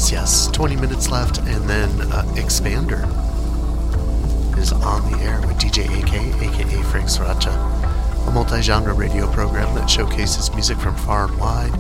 Yes. 20 minutes left, and then Expander is on the air with DJ AK, aka Frank Sriracha, a multi-genre radio program that showcases music from far and wide